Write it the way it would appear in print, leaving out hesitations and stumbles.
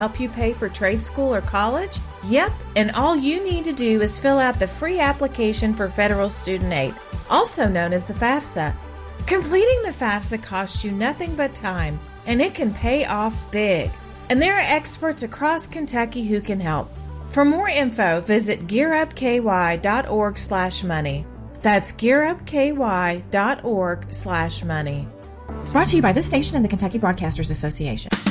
help you pay for trade school or college? Yep, and all you need to do is fill out the free application for federal student aid, also known as the FAFSA. Completing the FAFSA costs you nothing but time, and it can pay off big. And there are experts across Kentucky who can help. For more info, visit gearupky.org/money. That's gearupky.org/money. Brought to you by this station and the Kentucky Broadcasters Association.